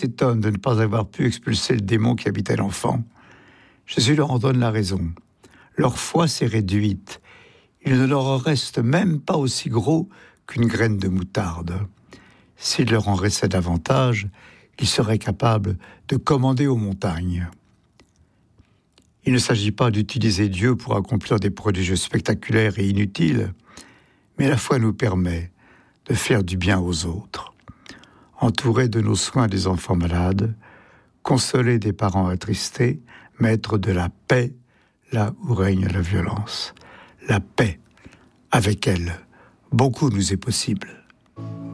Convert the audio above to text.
s'étonnent de ne pas avoir pu expulser le démon qui habitait l'enfant. Jésus leur en donne la raison. Leur foi s'est réduite. Il ne leur reste même pas aussi gros qu'une graine de moutarde. S'il leur en restait davantage, ils seraient capables de commander aux montagnes. Il ne s'agit pas d'utiliser Dieu pour accomplir des prodiges spectaculaires et inutiles, mais la foi nous permet de faire du bien aux autres. Entourer de nos soins des enfants malades, consoler des parents attristés, mettre de la paix là où règne la violence. La paix, avec elle, beaucoup nous est possible.